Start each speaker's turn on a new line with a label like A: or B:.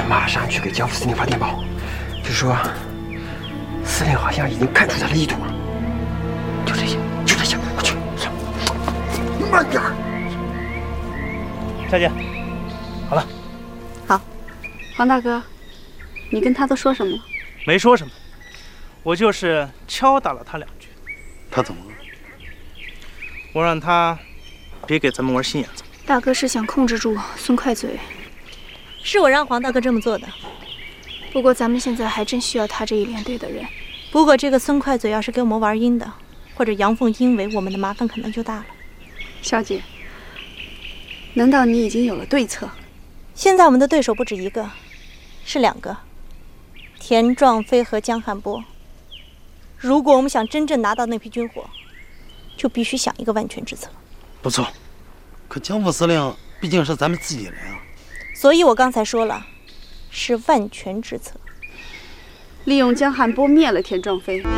A: 马上去给江副司令发电报，就说司令好像已经看出他的意图了。就这些，我去。慢点儿。
B: 小姐，好了。
C: 好，黄大哥，你跟他都说什么了？
B: 没说什么，我就是敲打了他2句。
D: 他怎么了？
B: 我让他别给咱们玩心眼子。
C: 大哥是想控制住孙快嘴。
E: 是我让黄大哥这么做的。
C: 不过咱们现在还真需要他这一连队的人。
E: 不过这个孙快嘴要是给我们玩阴的，或者阳奉阴违，我们的麻烦可能就大了。
C: 小姐，难道你已经有了对策？
E: 现在我们的对手不止1个，是2个，田壮飞和江汉波。如果我们想真正拿到那批军火，就必须想一个万全之策。
D: 不错，可江副司令毕竟是咱们自己人啊。
E: 所以我刚才说了，是万全之策。
C: 利用江汉波灭了田壮飞，